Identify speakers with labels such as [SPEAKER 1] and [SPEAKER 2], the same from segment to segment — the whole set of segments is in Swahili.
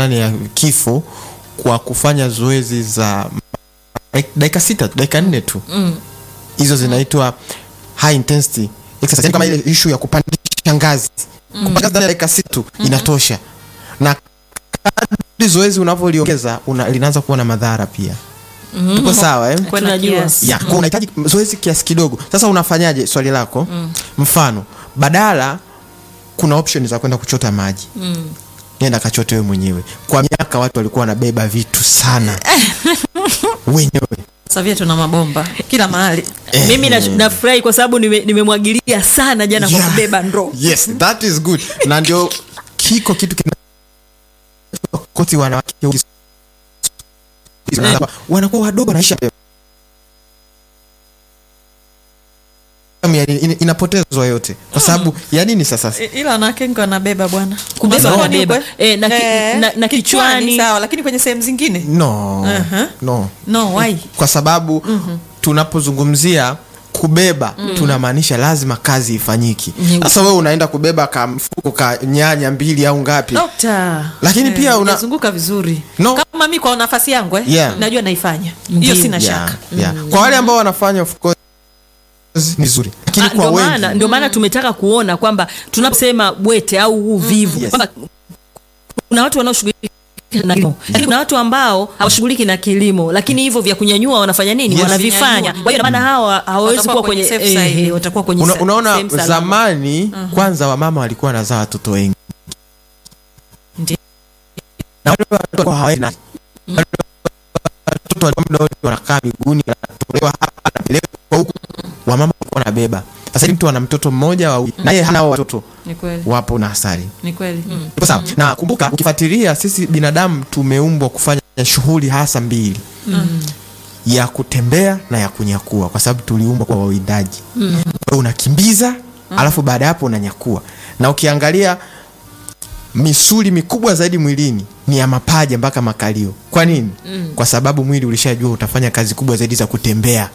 [SPEAKER 1] nani ya kifo kwa kufanya zoezi za dakika 6 dakika 4 tu. Hizo zinaitwa high intensity exercise, kama ile issue ya kupandisha ngazi. Kupanda ngazi dakika 6 tu inatosha. Na kadri zoezi unavyoliongeza linaanza kuwa na madhara pia. Tuko sawa
[SPEAKER 2] Tunajua.
[SPEAKER 1] Kwa unahitaji zoezi kiasi kidogo. Sasa unafanyaje swali lako? Mfano, badala kuna option za kwenda kuchota maji. Nenda kachote wewe mwenyewe. Kwa miaka watu walikuwa wanabeba vitu sana. Wenyewe.
[SPEAKER 3] Sasa vile tuna mabomba kila mahali.
[SPEAKER 2] Mimi nafurahi kwa sababu nimemwagilia sana jana kwa kubeba ndoo.
[SPEAKER 1] Yes, that is good. Na ndio kitu koti wanawake wanakuwa wadogo naisha inapotezwa yote kwa sababu ya nini sasa?
[SPEAKER 3] Ila wanawake ngo anabeba bwana.
[SPEAKER 2] Kubeba wanabeba. Na kichwani
[SPEAKER 3] sawa, lakini kwenye sehemu zingine no why?
[SPEAKER 1] Kwa sababu tunapozungumzia kubeba tunamaanisha lazima kazi ifanyiki. Sasa wewe unaenda kubeba kamfuko ka nyanya 2 au ngapi?
[SPEAKER 3] Dokta.
[SPEAKER 1] Lakini pia
[SPEAKER 3] unazunguka vizuri. Kama mimi kwa nafasi yangu najua naifanya. Hiyo sina shaka.
[SPEAKER 1] Kwa wale ambao wanafanya of course ni nzuri. Lakini kwa wengi
[SPEAKER 2] ndio maana tumetaka kuona kwamba tunaposema bwete au uvivu kwamba kuna watu wanaoshughulika na kilimo, lakini kuna watu ambao hawashughuliki na kilimo, lakini hivyo vya kunyanyua wanafanya nini? Wanavifanya. Kwa hiyo maana hawa hawawezi kuwa kwenye
[SPEAKER 3] watakuwa kwenye
[SPEAKER 1] unaona zamani kwanza wamama walikuwa wanazaa watoto wengi.
[SPEAKER 3] Ndio.
[SPEAKER 1] Na wale watoto hawana watoto walikuwa wanakaa miguuni wanatolewa hapa na pelekwa huko, wamama walikuwa wanabeba. Sasa mtu ana mtoto mmoja au naye hana watoto.
[SPEAKER 3] Ni kweli.
[SPEAKER 1] Wapo na asali.
[SPEAKER 3] Ni kweli.
[SPEAKER 1] Kwa sababu na kumbuka ukifuatilia sisi binadamu tumeumbwa kufanya shughuli hasa 2. Ya kutembea na ya kunyakua kwa sababu tuliumbwa kwa wawindaji. Wewe unakimbiza alafu baada hapo unanyakua. Na ukiangalia misuli mikubwa zaidi mwilini ni ya mapaja mpaka makalio. Kwa nini? Kwa sababu mwili ulishajua utafanya kazi kubwa zaidi za kutembea.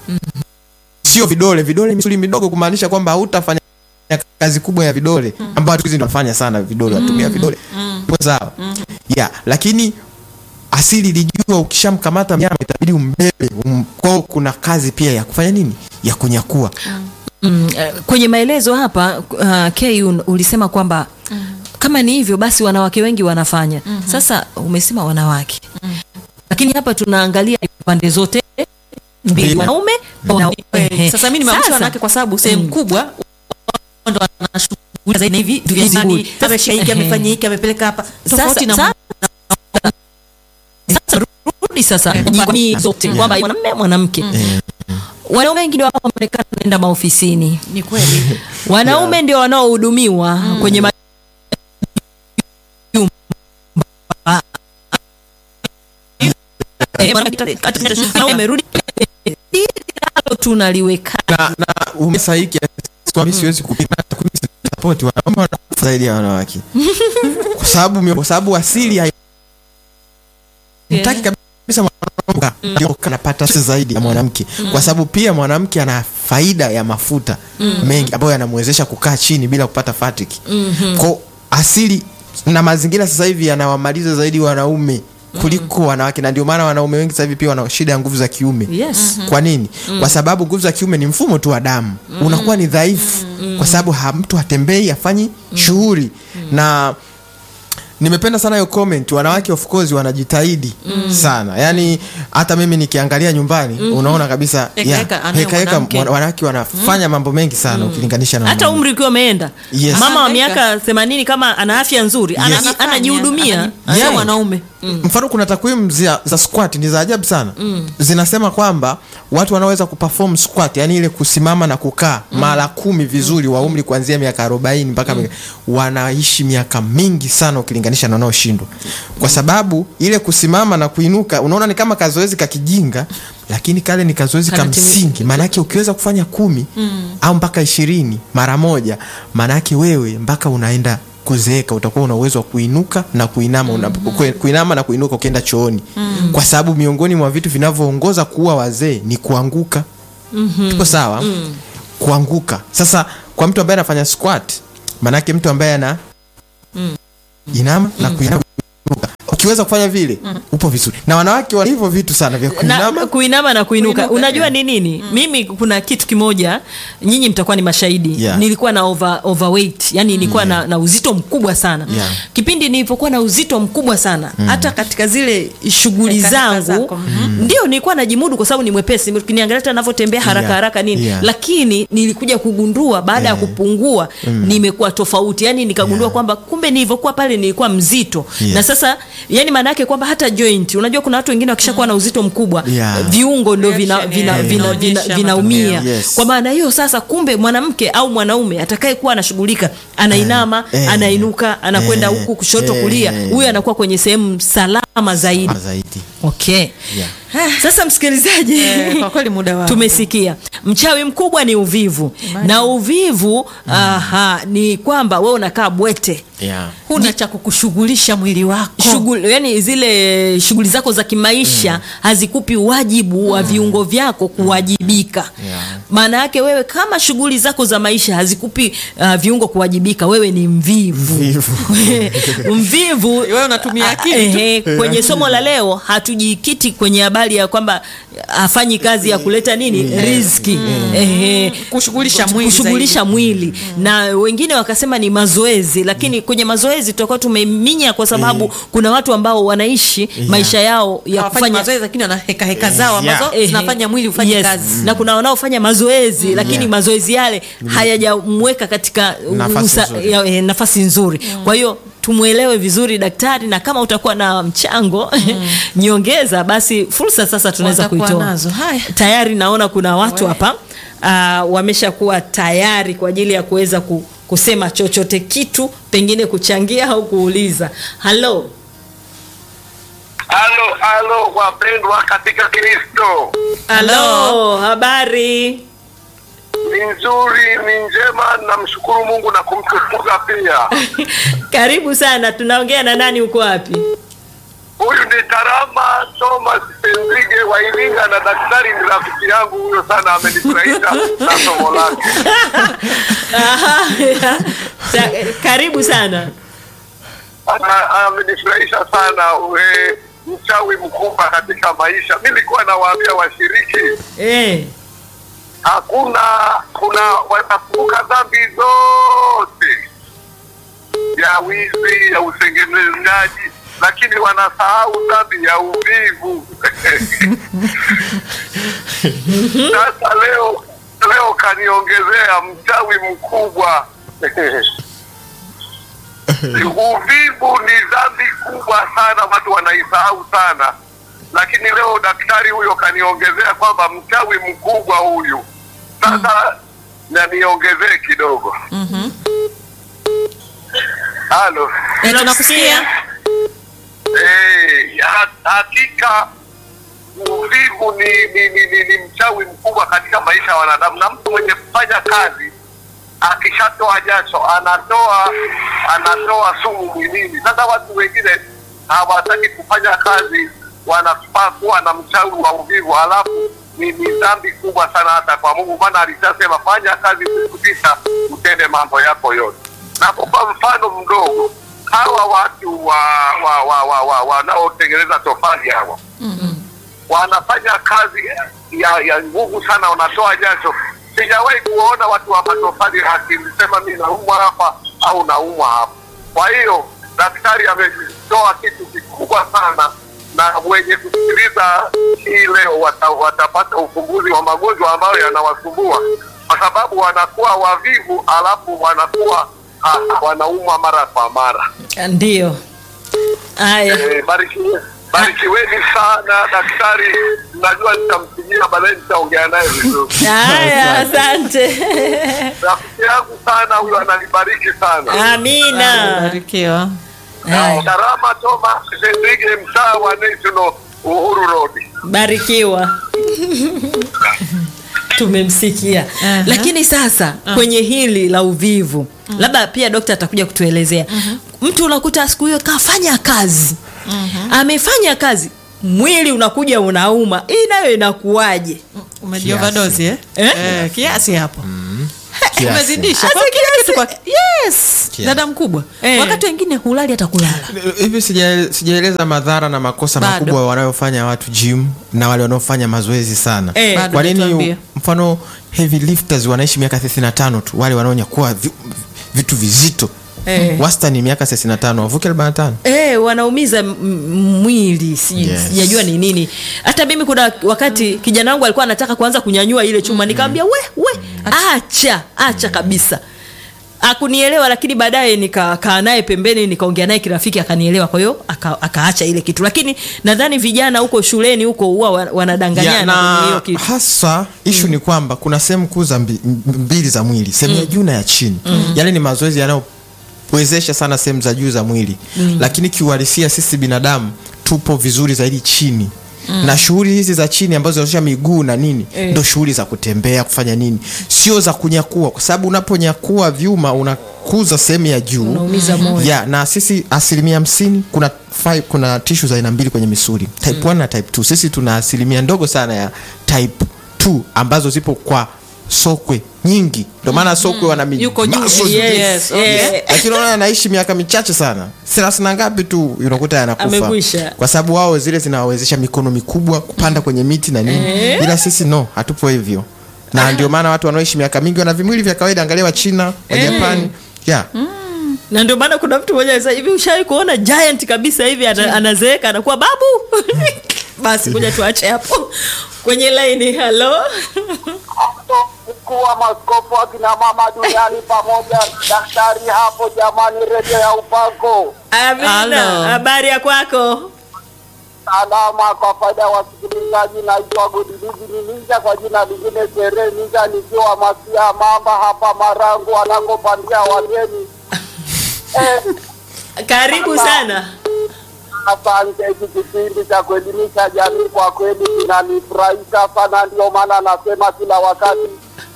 [SPEAKER 1] Sio vidole misuli midogo, kumaanisha kwamba hutafanya kazi kubwa ya vidole ambao watu hizi ndio wanafanya sana vidole, watumia vidole. Kwa sawa. Lakini asili ilijua ukishamkamata mnyama itabidi umbebe. Kwa kuna kazi pia ya kufanya nini? Ya kunyakua.
[SPEAKER 2] Kwenye maelezo hapa KU ulisema kwamba kama ni hivyo basi wanawake wengi wanafanya. Sasa umesema wanawake. Lakini hapa tunaangalia pande zote mbili, wanaume.
[SPEAKER 3] Sasa mimi nimeamsha wanawake kwa sababu sehemu kubwa ndio wanashughulika zaidi hivi duniani. Sasa hiki amefanya hiki amepeleka hapa. Tofauti na
[SPEAKER 2] rudi sasa jamii zote kwamba mwanamume mwanamke. Wanaume wengi ndio hapa Marekani wanaenda maofisini.
[SPEAKER 3] Ni kweli.
[SPEAKER 2] Wanaume ndio wanaohudumiwa kwenye umerudi tunaliweka
[SPEAKER 1] na umesaiki kwa mimi siwezi kupita support wanaume zaidi ya wanawake kwa sababu asili haitaki kabisa mwanamke anapata zaidi ya mwanamke kwa sababu pia mwanamke ana faida ya mafuta mengi ambayo yanamwezesha kukaa chini bila kupata fatigue. Kwa asili na mazingira sasa hivi yanawamaliza zaidi wanaume kuliko wanawake, na ndio maana wanaume wengi sasa hivi pia wana shida ya nguvu za kiume. Kwa nini? Kwa sababu nguvu za kiume ni mfumo tu wa damu. Unakuwa ni dhaifu kwa sababu mtu hatembei, hafanyi shughuli. Na nimependa sana hiyo comment, wanawake of course wanajitahidi sana. Yaani hata mimi nikiangalia nyumbani unaona kabisa heka wanawake wanafanya mambo mengi sana ukilinganisha na
[SPEAKER 2] hata umri ukiwa umeenda. Mama wa miaka 80 kama ana afya nzuri anajihudumia
[SPEAKER 3] wanaume.
[SPEAKER 1] Mfano kuna takwimu za squat ni za ajabu sana. Zinasema kwamba watu wanaweza kuperform squat, yani ile kusimama na kukaa mara 10 vizuri wa umri kuanzia miaka 40 mpaka wanaishi miaka mingi sana ukilinganisha na wanaoshindwa. Kwa sababu ile kusimama na kuinuka unaona ni kama kazoezi kakijinga, lakini kale ni kazoezi ka msingi. Maana yake ukiweza kufanya 10 au mpaka 20 mara moja, maana yake wewe mpaka unaenda kuzeeka utakuwa una uwezo wa kuinuka na kuinama, kuinama na kuinuka ukienda chooni. Kwa sababu miongoni mwa vitu vinavyoongoza kuwa wazee ni kuanguka. Tuko sawa? Kuanguka. Sasa kwa mtu ambaye anafanya squat, maana yake mtu ambaye ana inama na kuinuka ukiweza kufanya vile upo vizuri. Na wanawake wana hivyo vitu sana vya
[SPEAKER 2] kuinama na kuinuka. Unajua ni nini? Mimi kuna kitu kimoja, nyinyi mtakuwa ni mashahidi. Nilikuwa na overweight, yani nilikuwa na uzito mkubwa sana. Kipindi nilipokuwa na uzito mkubwa sana, hata katika zile shughuli zangu ndio nilikuwa najimudu kwa sababu ni mwepesi. Ukiniangalia hata ninavyotembea haraka haraka nini. Lakini nilikuja kugundua baada ya kupungua nimekuwa tofauti. Yani nikagundua kwamba kumbe nilivyokuwa pale nilikuwa mzito. Na sasa yani maana yake kwamba hata joint, unajua kuna watu wengine wakishakuwa na uzito mkubwa, viungo ndio vinaumia. Kwa maana hiyo sasa kumbe mwanamke au mwanaume atakaye kuwa anashughulika, anainama, anainuka, anakwenda huku kushoto kulia, huyo anakuwa kwenye sehemu salama zaidi. Okay. Sasa msikilizaji,
[SPEAKER 3] kwa kweli muda wako
[SPEAKER 2] tumesikia mchawi mkubwa ni uvivu. Na uvivu ni kwamba wewe unakaa bwete,
[SPEAKER 3] huna cha kukushughulisha mwili wako,
[SPEAKER 2] yani zile shughuli zako za kimaisha hazikupi wajibu wa viungo vyako kuwajibika. Maana yake wewe kama shughuli zako za maisha hazikupi viungo kuwajibika, wewe ni mvivu. Mvivu
[SPEAKER 3] wewe unatumia akili.
[SPEAKER 2] Kwenye somo la leo hatujikiti kwenye habari ya kwamba afanyi kazi ya kuleta nini riziki, kushughulisha mwili. Na wengine wakasema ni mazoezi, lakini kwenye mazoezi tutakuwa tumeminya kwa sababu kuna watu ambao wanaishi maisha yao ya kufanya
[SPEAKER 3] mazoezi lakini ana heka zao ambazo zinafanya mwili ufanye kazi.
[SPEAKER 2] Na kuna wanaofanya mazoezi lakini mazoezi yale hayajamweka katika nafasi nzuri. Kwa hiyo tumuelewe vizuri daktari, na kama utakuwa na mchango nyongeza, basi fursa sasa tunaweza kuitoa. Tayari naona kuna watu hapa wameshakuwa tayari kwa ajili ya kuweza kusema chochote kitu, pengine kuchangia au kuuliza. Halo
[SPEAKER 4] wapendwa katika Kristo.
[SPEAKER 2] Halo, habari?
[SPEAKER 4] Ni nzuri, ni njema, namshukuru Mungu na kumtukuza pia.
[SPEAKER 2] Karibu sana, tunaongea na nani, uko wapi?
[SPEAKER 4] Huyu ni Tarama Thomas Penzige wa Iringa, na daktari ni rafiki yangu huyo sana, amenifurahisha na somo lake.
[SPEAKER 2] Karibu sana.
[SPEAKER 4] Amenifurahisha sana, mchawi mkubwa katika maisha. Mimi nilikuwa nawaambia washiriki kuna watapuka dhambi zote ya wizi, ya usengenyaji, lakini wanasahau dhambi ya uvivu. Sasa leo kaniongezea mchawi mkubwa. Uvivu ni dhambi kubwa sana, watu wanaisahau sana, lakini leo daktari huyo kaniongezea kwamba mchawi mkubwa huyu. Sasa na niongezee kidogo. Halo.
[SPEAKER 2] Tunakusikia.
[SPEAKER 4] Hakika uvivu ni mchawi mkubwa katika maisha ya wanadamu, na mtu mwenye kufanya kazi akishatoa jasho anatoa sumu mwilini. Sasa watu wengine hawataki kufanya kazi, wanafaa kuwa na mchawi wa uvivu, halafu ni dhambi kubwa sana hata kwa Mungu, maana alishasema fanya kazi siku 9 utende mambo yako yote. Na kwa mfano mdogo, hawa watu wanaotengeneza tofali hawa wanafanya kazi ya nguvu sana, wanatoa jasho. Sijawahi kuona watu wa matofali akisema mimi naumwa hapa au naumwa hapa. Kwa hiyo daktari ametoa kitu kikubwa sana, na wenye kusikiliza hii leo watapata ufumbuzi wa magonjwa ambayo yanawasumbua, kwa sababu wanakuwa wavivu alafu wanakuwa wanaumwa mara kwa mara.
[SPEAKER 2] Ndio. Haya.
[SPEAKER 4] Barikiweni sana daktari, najua nitampigia baadaye, nitaongea naye vizuri.
[SPEAKER 2] Haya, asante.
[SPEAKER 4] Rafiki yangu sana huyo, ananibariki sana.
[SPEAKER 2] Amina.
[SPEAKER 3] Barikiwa.
[SPEAKER 4] Tarama Thomas Penzige, mtaa wa National Uhuru Road.
[SPEAKER 2] Barikiwa. Tumemsikia. Lakini sasa kwenye hili la uvivu, labda pia daktari atakuja kutuelezea. Mtu unakuta siku hiyo kafanya kazi, amefanya kazi, mwili unakuja unauma, hii nayo inakuwaje?
[SPEAKER 3] Umejioverdose kiasi hapo.
[SPEAKER 1] Kiasi.
[SPEAKER 3] umezidisha kwa
[SPEAKER 2] Hasa
[SPEAKER 3] kila
[SPEAKER 2] kiasi.
[SPEAKER 3] kitu kwa yes
[SPEAKER 1] Kiasi.
[SPEAKER 3] dada mkubwa
[SPEAKER 2] Eh.
[SPEAKER 3] wakati wengine hulali hata kulala
[SPEAKER 1] Hivi sijaeleza madhara na makosa
[SPEAKER 3] Bado.
[SPEAKER 1] makubwa wanayofanya watu gym na wale wanaofanya mazoezi sana.
[SPEAKER 3] Bado
[SPEAKER 1] Kwa nini
[SPEAKER 3] tuambie.
[SPEAKER 1] mfano heavy lifters wanaishi miaka 35 tu, wale wanaonyakua vitu vizito wastani miaka 65 wavuke 45.
[SPEAKER 2] Wanaumiza mwili
[SPEAKER 1] Yes.
[SPEAKER 2] sijajua ni nini. Hata mimi kuna wakati kijana wangu alikuwa anataka kuanza kunyanyua ile chuma, nikamwambia we acha kabisa. Hakunielewa, lakini baadaye nikakaa naye pembeni, nikaongea naye kirafiki, akanielewa. Kwa hiyo akaacha ile kitu, lakini nadhani vijana huko shuleni huko huwa wanadanganyana kwenye hiyo kitu.
[SPEAKER 1] Hasa issue ni kwamba kuna sehemu kuu za mbili za mwili, sehemu ya juu na ya chini. Yale ni mazoezi yanayowezesha sana sehemu za juu za mwili, lakini kiuhalisia sisi binadamu tupo vizuri zaidi chini. Na shughuli hizi za chini ambazo zinaonyesha miguu na nini ndio shughuli za kutembea, kufanya nini, sio za kunyakua, kwa sababu unaponyakua vyuma unakuza sehemu ya juu,
[SPEAKER 2] Unaumiza moyo.
[SPEAKER 1] na sisi 50% kuna tissue za aina mbili kwenye misuli, type 1 na type 2. Sisi tuna asilimia ndogo sana ya type 2 ambazo zipo kwa sokwe nyingi, ndio maana sokwe wana
[SPEAKER 3] Yuko juu.
[SPEAKER 1] muscles.
[SPEAKER 2] Yes.
[SPEAKER 1] Lakini unaona anaishi miaka michache sana, 30 na ngapi tu unakuta yanakufa,
[SPEAKER 2] Amekwisha.
[SPEAKER 1] kwa sababu wao zile zinawawezesha mikono mikubwa kupanda kwenye miti na nini, ila sisi no, hatupo hivyo. Na ndio maana watu wanaoishi miaka mingi wana vimwili vya kawaida, angalia wa China, wa Japani.
[SPEAKER 2] Na ndio maana kuna mtu mmoja sasa hivi, ushawahi kuona giant kabisa hivi anazeeka anakuwa babu? Basi ngoja tuache hapo. Kwenye line, hello.
[SPEAKER 4] Mkuu wa maskofu akina mama duniani pamoja daktari hapo, jamani, redio ya upako.
[SPEAKER 2] Amina,
[SPEAKER 3] Hello.
[SPEAKER 2] habari ya kwako?
[SPEAKER 4] Salama kwa faida ya wasikilizaji, naitwa Godilizi Ninja, kwa jina lingine Shere Ninja, nikiwa Masia Mamba hapa Marangu anakopandia wageni.
[SPEAKER 2] Karibu sana.
[SPEAKER 4] Asante. Hiki kipindi cha kuelimisha jamii kwa kweli kinanifurahisha sana, ndio maana nasema kila wakati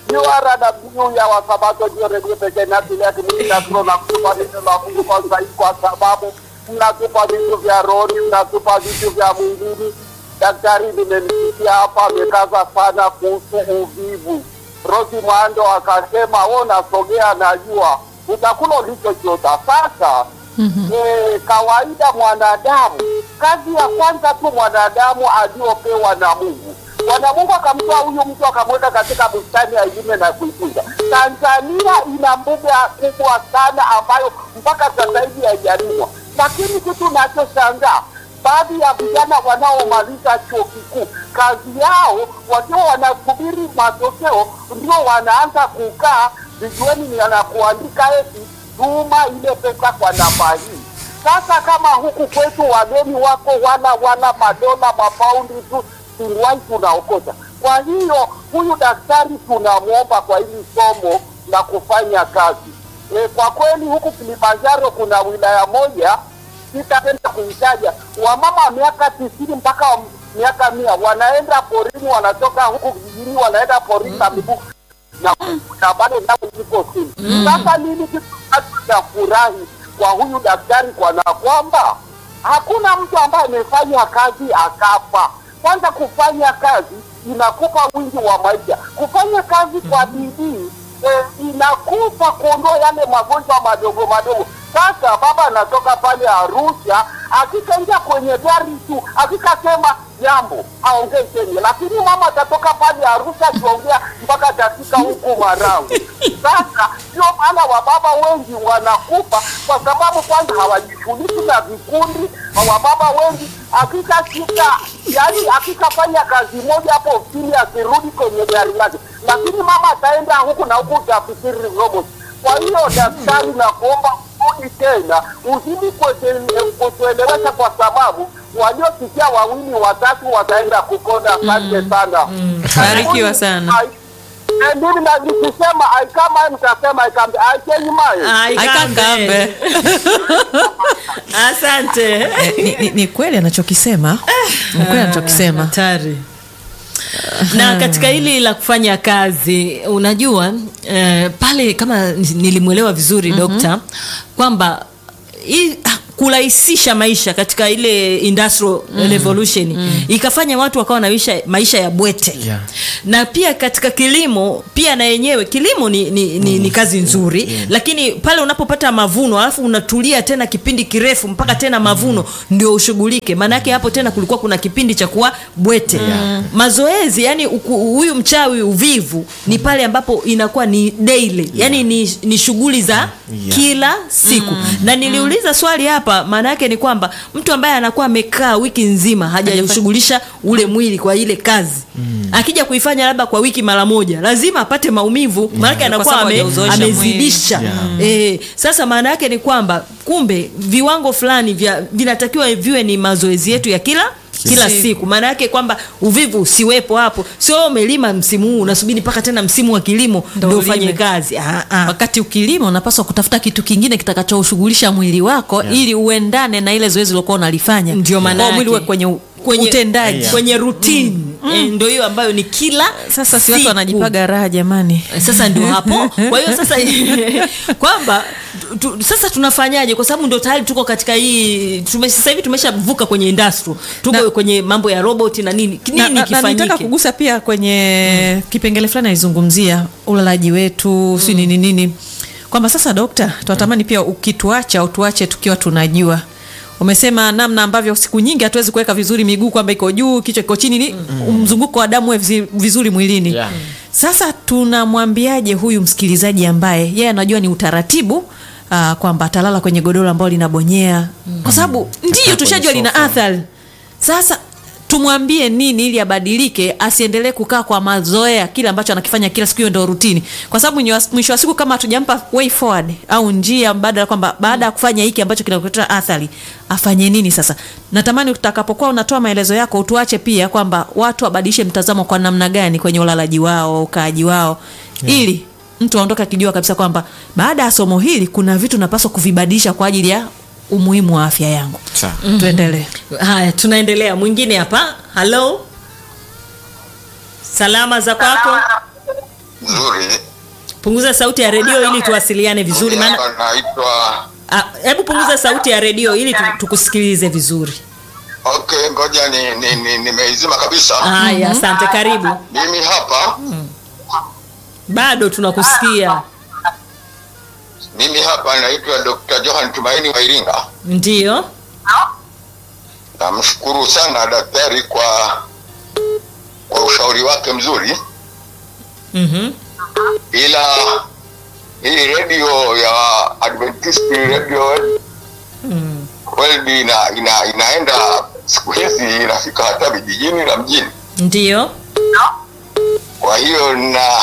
[SPEAKER 4] URW ya Wasabato ndio redio pekee inatulia kimwita na kutupa neno la Mungu kwa zaidi, kwa sababu mnatupa vitu vya roho, mnatupa vitu vya mwilini. Daktari nimemsikia hapa amekaza sana kuhusu uvivu. Rosi Mwando akasema wewe unasogea, najua utakula ulichokiota. Sasa kawaida mwanadamu, kazi ya kwanza tu mwanadamu aliopewa na Mungu, Bwana Mungu akamtoa huyu mtu akamweka katika bustani ya Edeni na kuitunza. Tanzania ina mbuga kubwa sana ambayo mpaka sasa hivi haijalimwa, lakini kitu nachoshangaa, baadhi ya vijana wanaomaliza chuo kikuu, kazi yao wakiwa wanasubiri matokeo ndio wanaanza kukaa vijueni na kuandika eti tuma ile pesa kwa namba hii. Sasa kama huku kwetu wageni wako wala madola mapaundi tu siliwai tunaokota. Kwa hiyo huyu daktari tunamwomba kwa hili somo la kufanya kazi. Kwa kweli huku Kilimanjaro kuna wilaya moja sitapenda kuitaja, wamama miaka 90 mpaka miaka 100 wanaenda porini, wanatoka huku vijijini wanaenda porini na miguu na bado nao ziko chini. Sasa nini kitu cha furahi kwa huyu daktari, kwa na kwamba hakuna mtu ambaye amefanya kazi akafa. Kwanza kufanya kazi inakupa wingi wa maisha, kufanya kazi kwa bidii inakupa kuondoa yale magonjwa madogo madogo. Sasa baba anatoka pale Arusha, akikaingia kwenye gari tu akikasema jambo aongee chenye, lakini mama atatoka pale Arusha akiongea mpaka atafika huku Marangu. Sasa ndio maana wababa wengi wanakufa, kwa sababu kwanza hawajishughulishi na vikundi. Wababa wengi akikashika, yani akikafanya kazi moja hapo ofisini, akirudi kwenye gari lake, lakini mama ataenda huku na huku, utafikiri robot. Kwa hiyo daktari, na kuomba udi tena uzidi kutuelewesha, kwa sababu waliosikia 2 3 wataenda kukonda. Asante sana.
[SPEAKER 3] Barikiwa sana.
[SPEAKER 4] Mimi na nikisema aikama mtasema ikambe
[SPEAKER 3] Aikambe.
[SPEAKER 2] Asante.
[SPEAKER 3] Ni kweli anachokisema. Ni kweli anachokisema.
[SPEAKER 2] Hatari. Na katika hili la kufanya kazi, unajua pale kama nilimwelewa vizuri dokta, kwamba kurahisisha maisha katika ile industrial revolution, ikafanya watu wakawa na maisha ya bwete. Na pia katika kilimo pia na yenyewe kilimo ni kazi nzuri, lakini pale unapopata mavuno alafu unatulia tena kipindi kirefu mpaka tena mavuno ndio ushughulike, maana yake hapo tena kulikuwa kuna kipindi cha kuwa bwete. Mazoezi, yani huyu mchawi uvivu ni pale ambapo inakuwa ni daily, yani ni shughuli za kila siku. Na niliuliza swali hapa, maana yake ni kwamba mtu ambaye anakuwa amekaa wiki nzima hajashughulisha ule mwili kwa ile kazi, akija kuifanya labda kwa wiki mara moja lazima apate maumivu, maana yake anakuwa amezidisha. Sasa maana yake ni kwamba kumbe viwango fulani vinatakiwa viwe ni mazoezi yetu ya kila siku. Maana yake kwamba uvivu usiwepo hapo. Sio umelima msimu huu unasubiri mpaka tena msimu wa kilimo ndio ufanye kazi.
[SPEAKER 3] Wakati ukilima unapaswa kutafuta kitu kingine kitakachoshughulisha mwili wako ili uendane na ile zoezi ulokuwa unalifanya.
[SPEAKER 2] Ndio maana
[SPEAKER 3] mwili uwe kwenye utendaji,
[SPEAKER 2] kwenye routine. Ndio hiyo ambayo ni kila
[SPEAKER 3] sasa si watu wanajipaga raha jamani.
[SPEAKER 2] Sasa ndio hapo. Kwa hiyo sasa kwamba sasa tunafanyaje, kwa sababu ndio tayari tuko katika hii sasa hivi tumeshavuka kwenye industry, tuko kwenye mambo ya robot na nini kifanyike.
[SPEAKER 3] Na nitaka kugusa pia kwenye kipengele fulani alizungumzia ulalaji wetu si nini kwamba sasa dokta tunatamani pia ukituacha utuache tukiwa tunajua. Umesema namna ambavyo siku nyingi hatuwezi kuweka vizuri miguu kwamba iko juu kichwa kiko chini, ni mzunguko wa damu vizuri mwilini. Sasa tunamwambiaje huyu msikilizaji ambaye yeye anajua ni utaratibu kwamba atalala kwenye godoro ambalo linabonyea, kwa sababu ndio tushajua lina athari. Sasa tumwambie nini ili abadilike, asiendelee kukaa kwa mazoea kile ambacho anakifanya kila siku, hiyo ndio routine. Kwa sababu mwisho wa siku kama hatujampa way forward au njia mbadala kwamba baada ya kufanya hiki ambacho kinakuletea athari afanye nini sasa. Natamani utakapokuwa unatoa maelezo yako utuache pia kwamba watu wabadilishe mtazamo kwa namna gani kwenye ulalaji wao, ukaaji wao, ili mtu aondoke akijua kabisa kwamba baada ya somo hili kuna vitu napaswa kuvibadilisha kwa ajili ya umuhimu wa afya yangu. Tuendelee.
[SPEAKER 2] Haya, tunaendelea. Mwingine hapa. Hello. Salama za kwako?
[SPEAKER 5] Nzuri.
[SPEAKER 2] Punguza sauti ya redio ili tuwasiliane vizuri, maana
[SPEAKER 5] naitwa
[SPEAKER 2] hebu punguza sauti ya redio ili tukusikilize vizuri.
[SPEAKER 5] Okay, ngoja nimeizima kabisa.
[SPEAKER 2] Haya, asante, karibu.
[SPEAKER 5] Mimi hapa
[SPEAKER 2] bado tunakusikia.
[SPEAKER 5] Mimi hapa naitwa Dr. Johan Tumaini wa Iringa.
[SPEAKER 2] Ndio.
[SPEAKER 5] Namshukuru sana daktari kwa ushauri wake mzuri. Ila hii radio ya Adventist Radio World inaenda siku hizi inafika hata vijijini na mjini.
[SPEAKER 2] Ndio.
[SPEAKER 5] Kwa hiyo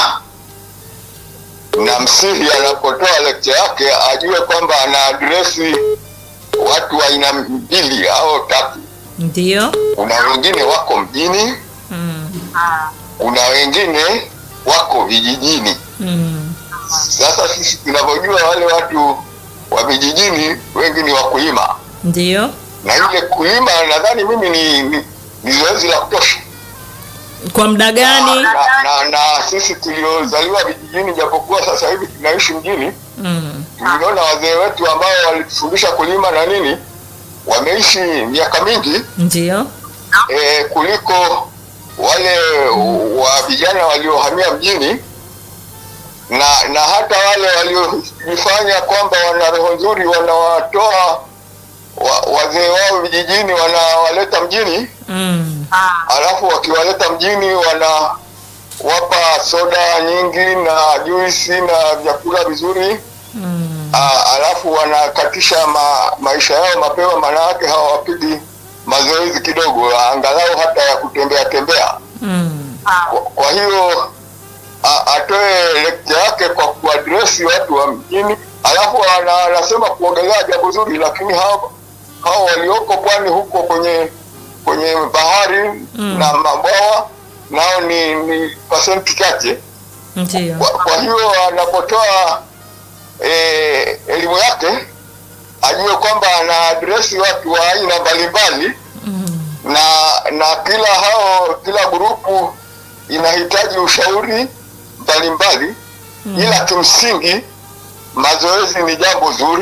[SPEAKER 5] na msihi anapotoa lecture yake ajue kwamba ana adresi watu wa aina mbili au tatu.
[SPEAKER 2] Ndio.
[SPEAKER 5] Kuna wengine wako mjini, kuna wengine wako vijijini. Sasa sisi tunavyojua wale watu wa vijijini wengi ni wakulima.
[SPEAKER 2] Ndio.
[SPEAKER 5] Na ile kulima nadhani mimi ni zoezi la kutosha.
[SPEAKER 2] Kwa muda gani?
[SPEAKER 5] Na sisi tuliozaliwa vijijini japokuwa sasa hivi tunaishi mjini, tuliona wazee wetu ambao walitufundisha kulima na nini wameishi miaka mingi.
[SPEAKER 2] Ndio.
[SPEAKER 5] Kuliko wale wa vijana waliohamia mjini na hata wale waliojifanya kwamba wana roho nzuri wanawatoa wazee wao vijijini wanawaleta mjini. Alafu wakiwaleta mjini wanawapa soda nyingi na juisi na vyakula vizuri. Alafu wanakatisha maisha yao mapema, maana yake hawapigi mazoezi kidogo angalau hata ya kutembea tembea. Kwa hiyo atoe lecture yake kwa kuadresi watu wa mjini. Alafu anasema kuongelea jambo zuri, lakini hao walioko pwani huko kwenye bahari na mabwawa nao ni pasenti chache.
[SPEAKER 2] Ndio.
[SPEAKER 5] Kwa hiyo anapotoa elimu yake ajue kwamba ana adresi watu wa aina mbalimbali, na kila grupu inahitaji ushauri mbalimbali. Ila kimsingi mazoezi ni jambo zuri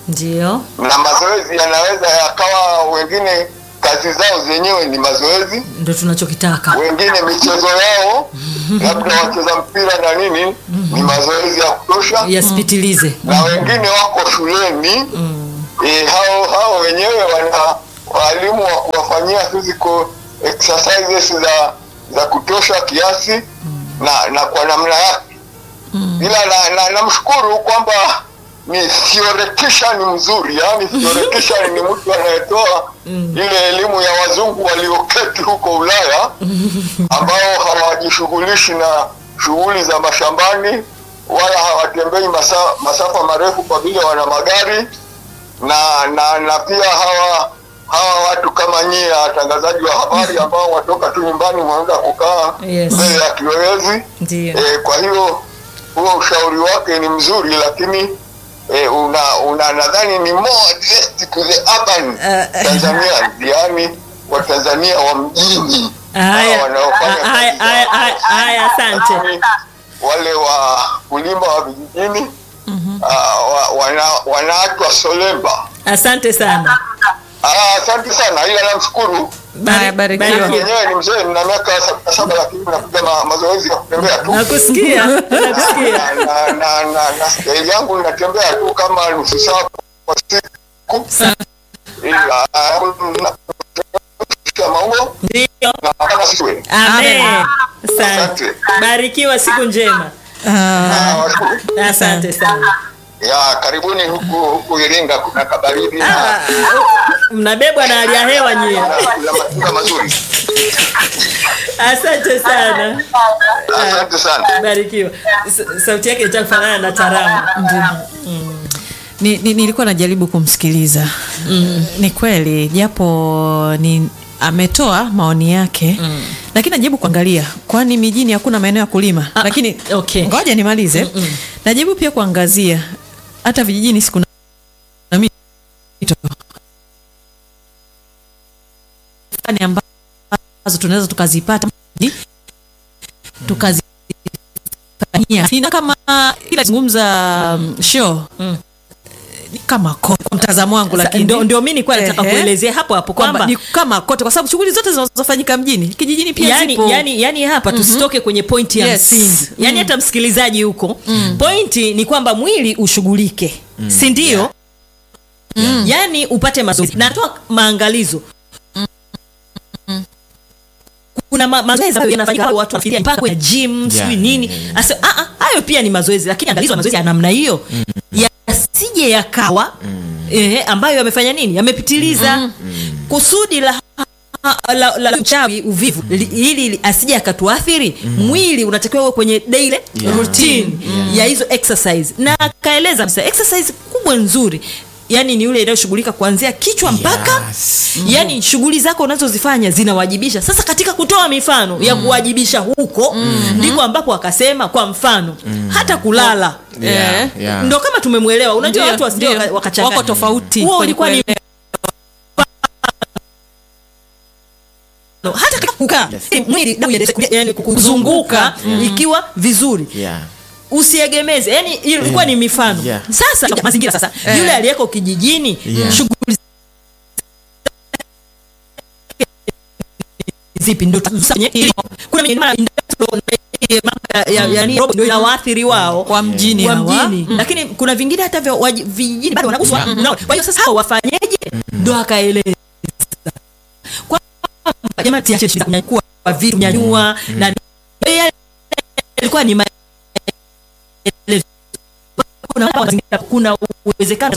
[SPEAKER 2] Ndio.
[SPEAKER 5] na mazoezi yanaweza yakawa, wengine kazi zao zenyewe ni mazoezi,
[SPEAKER 2] Ndio tunachokitaka.
[SPEAKER 5] wengine michezo yao labda wacheza mpira na nini ni mazoezi ya kutosha,
[SPEAKER 2] Yasipitilize.
[SPEAKER 5] na wengine wako shuleni hao wenyewe wana walimu wa kuwafanyia physical exercises za kutosha kiasi na kwa namna yake. Ila namshukuru kwamba ni theoretician mzuri, yani theoretician ni mtu anayetoa ile elimu ya wazungu walioketi huko Ulaya ambao hawajishughulishi na shughuli za mashambani wala hawatembei masafa marefu kwa vile wana magari na pia hawa watu kama nyie watangazaji wa habari ambao watoka tu nyumbani mwanza kukaa mbele ya kiyoyozi. Kwa hiyo huo ushauri wake ni mzuri, lakini nadhani ni more addressed to the urban Tanzania, yani wa Tanzania wa mjini
[SPEAKER 2] Haya, asante.
[SPEAKER 5] Wale wa kulima wa vijijini wanaachwa solemba.
[SPEAKER 2] Asante sana.
[SPEAKER 5] Asante sana, ila namshukuru.
[SPEAKER 3] Barikiwa.
[SPEAKER 5] Mwenyewe ni mzee, nina miaka 77 lakini napiga mazoezi ya kutembea tu.
[SPEAKER 2] Nakusikia.
[SPEAKER 5] Na staili yangu ninatembea tu kama nusu saa kwa siku.
[SPEAKER 2] Ndio. Amen. Asante. Barikiwa, siku njema. Asante sana.
[SPEAKER 5] Ya, karibuni huku Iringa kuna kabaridi
[SPEAKER 2] mnabebwa na hali ya hewa nyie.
[SPEAKER 5] na mazuri.
[SPEAKER 2] Asante sana.
[SPEAKER 5] Asante sana.
[SPEAKER 2] Barikiwa. Sauti yake itafanana na Taramu.
[SPEAKER 3] Nilikuwa najaribu kumsikiliza. Ni kweli japo ametoa maoni yake, lakini najaribu kuangalia kwani mijini hakuna maeneo ya kulima. Lakini
[SPEAKER 2] okay.
[SPEAKER 3] Ngoja nimalize. Najaribu pia kuangazia hata vijijini siku na mito ambazo tunaweza tukazipata tukazifanyia. Sina kama ila zungumza show kama kote kwa mtazamo wangu, lakini
[SPEAKER 2] ndio mimi nilikuwa nataka kuelezea hapo kwamba
[SPEAKER 3] ni kama kote, kwa sababu shughuli zote zinazofanyika mjini kijijini pia zipo.
[SPEAKER 2] Yani hapa tusitoke kwenye pointi ya msingi. Yani hata msikilizaji huko pointi ni kwamba mwili ushughulike, si ndio? Yani upate mazoezi. Natoa maangalizo. Kuna mazoezi yanafanyika watu wafikiria mpaka kwenye gym sio nini. Sasa hayo pia ni mazoezi, lakini angalizo mazoezi ya namna hiyo yasije yakawa ambayo yamefanya nini, yamepitiliza kusudi la uchawi, uvivu, ili asije akatuathiri. Mwili unatakiwa uwe kwenye daily routine ya hizo exercise, na akaeleza exercise kubwa nzuri yani ni yule inayoshughulika kuanzia kichwa mpaka yani shughuli zako unazozifanya zinawajibisha. Sasa katika kutoa mifano ya kuwajibisha huko ndiko ambapo akasema kwa mfano hata kulala ndo kama tumemuelewa. Unajua watu wasije wakachanganya,
[SPEAKER 3] wako tofauti.
[SPEAKER 2] Huo ulikuwa ni hata kukaa mwili yani kuzunguka ikiwa vizuri usiegemeze, yani ilikuwa ni mifano. Sasa mazingira sasa yule aliyeko kijijini shughuli zipi ndo kuna yani ndio inawaathiri wao
[SPEAKER 3] kwa mjini
[SPEAKER 2] lakini kuna vingine hata vijijini bado wanaguswa. Kwa hiyo sasa hao wafanyeje? Ndo akaeleza kwa jamaa tiache shida kunyanyua vitu nyanyua na ilikuwa ni kuna uwezekano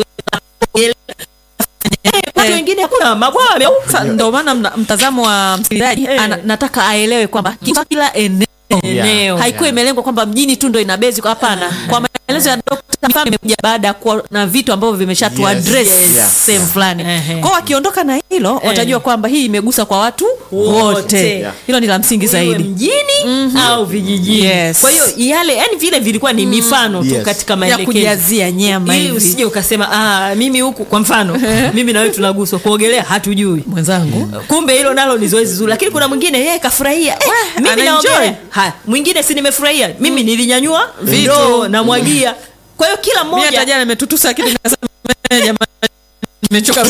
[SPEAKER 2] watu wengine hakuna mabwawa yameufa.
[SPEAKER 3] Ndio maana mtazamo wa msikilizaji nataka aelewe kwamba kila eneo haikuwa imelengwa kwamba mjini tu ndio inabezi. Kwa hapana, kwa maelezo ya Dr. Mfano imekuja baada ya kuwa na vitu ambavyo vimeshatu address same fulani. Kwa wakiondoka na hilo watajua kwamba hii imegusa kwa watu wote. Hilo ni la msingi zaidi,
[SPEAKER 2] mjini au vijijini. Kwa hiyo yale yani vile vilikuwa ni mifano tu katika maelekezo
[SPEAKER 3] ya kujazia nyama hivi.
[SPEAKER 2] Ili usije ukasema mimi huku kwa mfano mimi na wewe tunaguswa kuogelea hatujui
[SPEAKER 3] mwenzangu,
[SPEAKER 2] kumbe hilo nalo ni zoezi zuri. Lakini kuna mwingine yeye kafurahia mimi naogelea, mwingine si nimefurahia mimi nilinyanyua ndoo na mwagia. Kwa hiyo kila mmoja
[SPEAKER 3] mimi hata jana nimetutusa kitu nikasema jamani, nimechoka.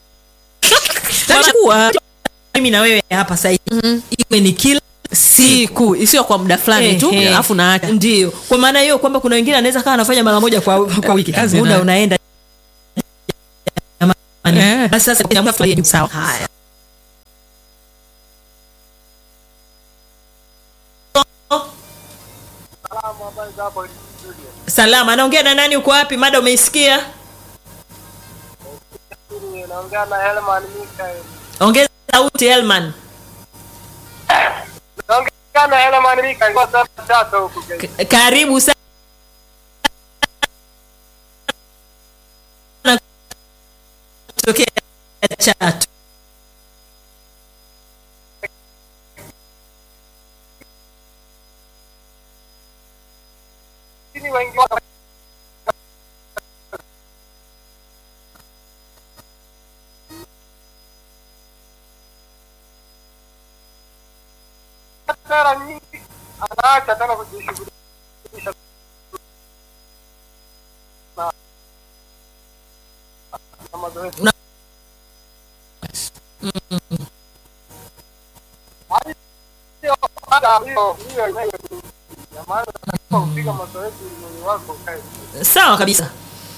[SPEAKER 3] Kwa
[SPEAKER 2] mimi na wewe hapa sasa iwe ni kila
[SPEAKER 3] siku isiyo kwa muda fulani tu alafu naacha.
[SPEAKER 2] Ndio kwa maana hiyo kwamba kuna wengine anaweza kaa anafanya mara moja kwa wiki, muda unaenda. Basi sasa
[SPEAKER 3] sawa.
[SPEAKER 2] Haya, salama. Anaongea na nani? Uko wapi? Mada umeisikia?
[SPEAKER 6] Naongea na Helman Mikael.
[SPEAKER 2] Ongeza sauti Helman.
[SPEAKER 6] Naongea na Helman Mikael kwa sababu tata huko.
[SPEAKER 2] Karibu sana kutokea Chato.
[SPEAKER 6] Wengi sera nyingi anaacha tena kujishughulisha na mazoezi. Hiyo maana kupiga mazoezi ni wako kazi.
[SPEAKER 2] Sawa kabisa.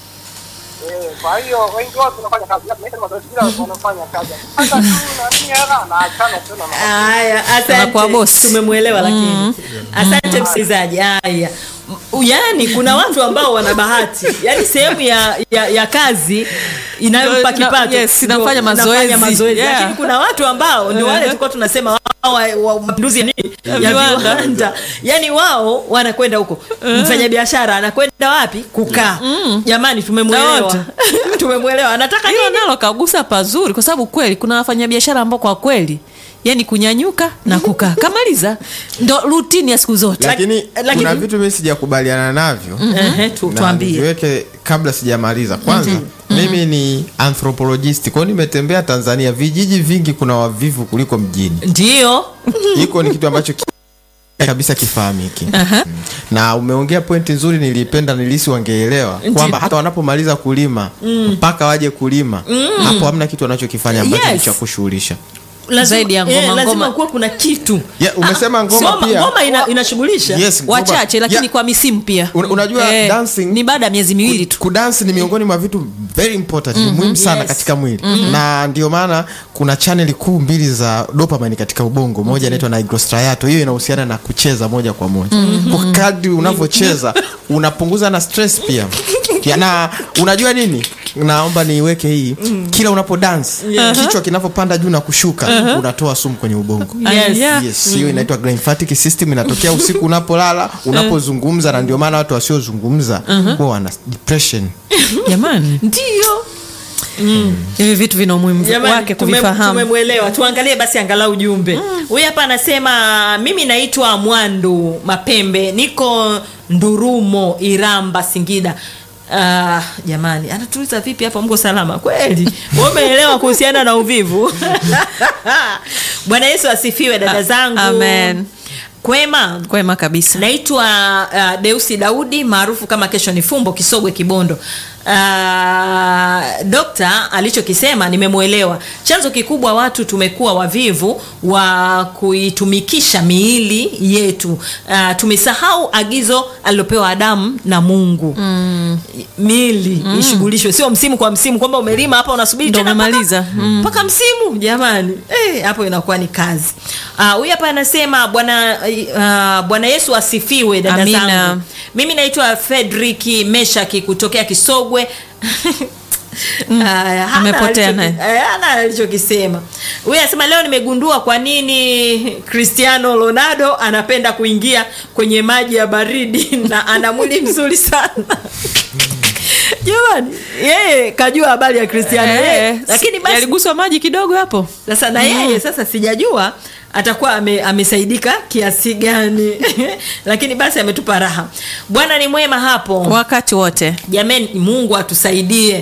[SPEAKER 6] Kwa hiyo wengi wao tunafanya kazi, tunaita mazoezi bila wanafanya kazi. Hata tu na nini hela na achana tena na.
[SPEAKER 2] Haya, asante.
[SPEAKER 3] Kwa boss.
[SPEAKER 2] Tumemuelewa lakini. Asante msikilizaji. Haya. Yaani kuna watu ambao wana bahati. Yaani sehemu ya kazi inayompa kipato.
[SPEAKER 3] Yes, inafanya mazoezi.
[SPEAKER 2] Yeah. Lakini kuna watu ambao ndio wale tulikuwa tunasema wa mapinduzi ya viwanda. Yaani wao wanakwenda huko. Mfanyabiashara anakwenda wapi? Kukaa. Jamani tumemuelewa. Tumemuelewa. Anataka
[SPEAKER 3] hilo
[SPEAKER 2] nini?
[SPEAKER 3] nalo kagusa pazuri kwa sababu kweli kuna wafanyabiashara ambao kwa kweli yani kunyanyuka na kukaa kamaliza ndo routine ya siku zote.
[SPEAKER 1] Lakini kuna vitu mimi sijakubaliana navyo.
[SPEAKER 2] Tuambie.
[SPEAKER 1] Niweke kabla sijamaliza. Kwanza mimi ni anthropologist. Kwa hiyo nimetembea Tanzania, vijiji vingi kuna wavivu kuliko mjini.
[SPEAKER 2] Ndio.
[SPEAKER 1] Hiko ni kitu ambacho kabisa kifahamiki. Na umeongea pointi nzuri, nilipenda nilisi wangeelewa kwamba hata wanapomaliza kulima mpaka waje kulima hapo hamna kitu wanachokifanya ambacho ni cha kushughulisha.
[SPEAKER 3] Zaidi ya ngoma,
[SPEAKER 2] lazima kuwa kuna kitu.
[SPEAKER 1] Umesema ngoma pia.
[SPEAKER 2] Ngoma inashughulisha.
[SPEAKER 1] Yes,
[SPEAKER 3] wachache lakini kwa misimu pia.
[SPEAKER 1] Unajua dancing
[SPEAKER 3] ni baada ya miezi miwili tu.
[SPEAKER 1] Kudance ni miongoni mwa vitu very important, muhimu sana katika mwili. Na ndio maana kuna channel kuu mbili za dopamine katika ubongo. Moja inaitwa nigrostriato. Hiyo inahusiana na kucheza moja kwa moja. Kwa kadri unavyocheza unapunguza na stress pia. Na unajua nini? Naomba niweke hii. Kila unapo dance, kichwa kinapopanda juu na kushuka, unatoa sumu kwenye ubongo. Yes, hiyo inaitwa glymphatic system, inatokea usiku unapolala, unapozungumza, na ndio maana watu wasiozungumza huwa wana depression.
[SPEAKER 3] Jamani.
[SPEAKER 2] Ndio.
[SPEAKER 3] Hivi vitu vina umuhimu wake kuvifahamu.
[SPEAKER 2] Tumemuelewa. Tuangalie basi angalau ujumbe. Huyu hapa anasema mimi naitwa Mwandu Mapembe, niko Ndurumo, Iramba, Singida. Jamani, anatuuliza vipi hapa, mko salama kweli? Umeelewa kuhusiana na uvivu? Bwana Yesu asifiwe dada zangu.
[SPEAKER 3] Amen.
[SPEAKER 2] Kwema
[SPEAKER 3] kabisa.
[SPEAKER 2] Naitwa Deusi Daudi maarufu kama Kesho ni Fumbo, Kisogwe, Kibondo. Dokta alichokisema nimemuelewa. Chanzo kikubwa watu tumekuwa wavivu wa kuitumikisha miili yetu. Tumesahau agizo alilopewa Adamu na Mungu. Miili ishughulishwe, sio msimu kwa msimu kwamba umelima hapa unasubiri tena
[SPEAKER 3] umemaliza
[SPEAKER 2] mpaka msimu. Jamani, hapo inakuwa ni kazi. Huyu hapa anasema Bwana Yesu asifiwe dada zangu. Mimi naitwa Fredrick Meshaki kutokea Kisogwe.
[SPEAKER 3] Amepotea naye.
[SPEAKER 2] Ana alichokisema. Huyu anasema leo nimegundua kwa nini Cristiano Ronaldo anapenda kuingia kwenye maji ya baridi na ana mwili mzuri sana. Jamani, yeye kajua habari ya Cristiano. Lakini basi
[SPEAKER 3] aliguswa maji kidogo hapo.
[SPEAKER 2] Sasa na yeye sasa sijajua atakuwa amesaidika kiasi gani. Lakini basi ametupa raha. Bwana ni mwema hapo
[SPEAKER 3] wakati wote.
[SPEAKER 2] Jamani, Mungu atusaidie.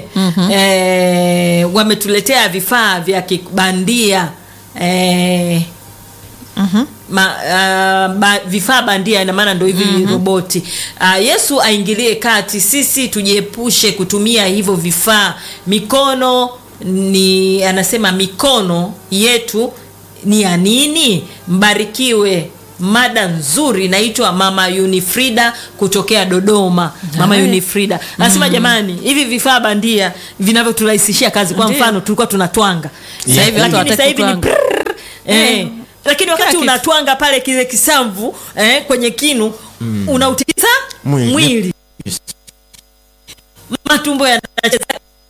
[SPEAKER 2] Wametuletea vifaa vya kibandia. vifaa bandia, ina maana ndio hivi roboti. Yesu aingilie kati, sisi tujiepushe kutumia hivyo vifaa. Mikono ni, anasema mikono yetu ni ya nini? Mbarikiwe. Mada nzuri inaitwa Mama Unifrida kutokea Dodoma. Mama Unifrida anasema jamani, hivi vifaa bandia vinavyoturahisishia kazi. Kwa mfano tulikuwa tunatwanga, sasa hivi watu wataki kutwanga. Lakini wakati unatwanga pale kile kisamvu kwenye kinu unautikisa mwili. Matumbo yanacheza.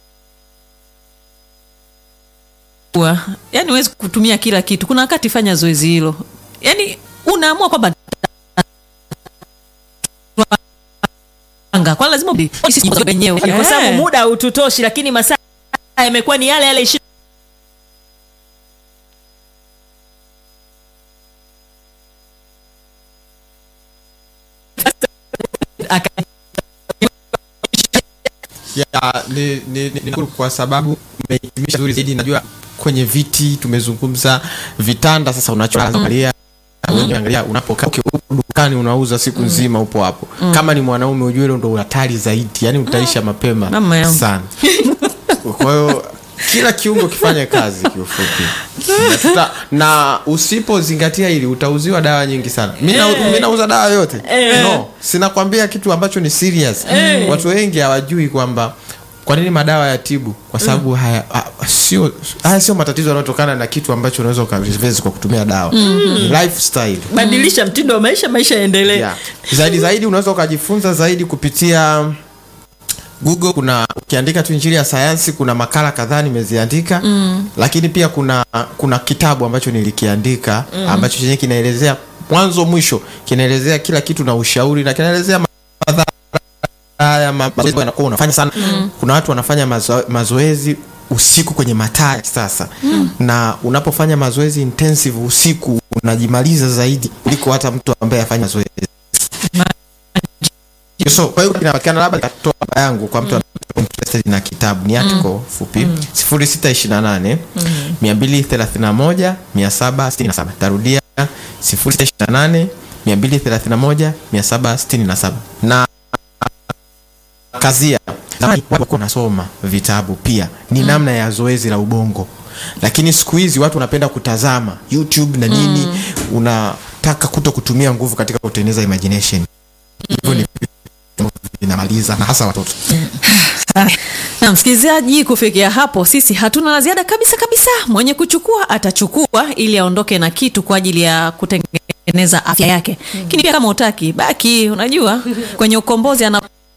[SPEAKER 3] Yaani huwezi kutumia kila kitu. Kuna wakati fanya zoezi hilo. Yaani unaamua kwamba kwa lazima wenyewe
[SPEAKER 2] kwa sababu muda haututoshi, lakini masaa yamekuwa ni yale 20.
[SPEAKER 1] Ni kwa sababu umehitimisha vizuri zaidi. Najua kwenye viti tumezungumza, vitanda sasa unachoanza kuangalia angalia unapokaa dukani unauza siku nzima upo hapo. Kama ni mwanaume ujue ndio hatari zaidi, yani utaisha mapema sana. Kwa hiyo kila kiungo kifanye kazi kiufupi. Na usipozingatia hili utauziwa dawa nyingi sana. Mimi nauza dawa yote. No, sina kwambia kitu ambacho ni serious. Watu wengi hawajui kwamba kwa nini madawa yatibu, kwa sababu haya sio matatizo yanayotokana na kitu ambacho unaweza ukareverse kwa kutumia dawa. Lifestyle.
[SPEAKER 2] Badilisha mtindo wa maisha yaendelee.
[SPEAKER 1] Zaidi unaweza ukajifunza zaidi kupitia Google. Ukiandika tu Injili ya Sayansi, kuna makala kadhaa nimeziandika. Lakini pia kuna kitabu ambacho nilikiandika ambacho chenye kinaelezea mwanzo mwisho, kinaelezea kila kitu na ushauri, na kinaelezea madhara haya mazoezi yanakuwa unafanya sana. Kuna watu wanafanya mazoezi usiku kwenye mataa sasa. Na unapofanya mazoezi intensive usiku unajimaliza zaidi kuliko hata mtu ambaye afanya mazoezi. So kwa hiyo inapatikana, labda nitatoa namba yangu kwa mtu interested na kitabu. Ni article fupi 0628 231 767. Tarudia 0628 231 767. Na kazia zamani watu wanasoma vitabu pia ni namna ya zoezi la ubongo, lakini siku hizi watu wanapenda kutazama YouTube na nini. Unataka kutumia nguvu katika kutengeneza imagination. Hivyo ni inamaliza na hasa watoto.
[SPEAKER 3] Na msikilizaji, kufikia hapo sisi hatuna la ziada kabisa. Mwenye kuchukua atachukua ili aondoke na kitu kwa ajili ya kutengeneza afya yake. Lakini pia kama utaki baki, unajua kwenye ukombozi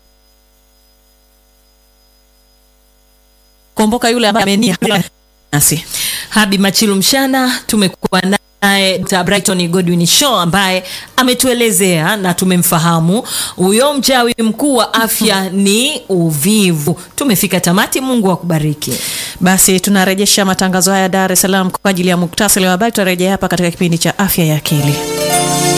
[SPEAKER 3] anakomboka yule ambaye amenia nasi.
[SPEAKER 2] Habi Machilu Mshana tumekuwa naye Dr. Brighton Godwin Shaw ambaye ametuelezea na tumemfahamu huyo mchawi mkuu wa afya ni uvivu. Tumefika tamati, Mungu akubariki.
[SPEAKER 3] Basi tunarejesha matangazo haya Dar es Salaam kwa ajili ya muktasari wa habari. Tutarejea hapa katika kipindi cha afya ya akili.